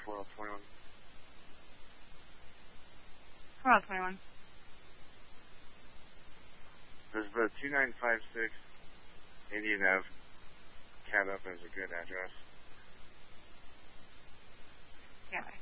4L21. 4L21. There's the 2956 Indian Ave. Cat up as a good address. Yeah.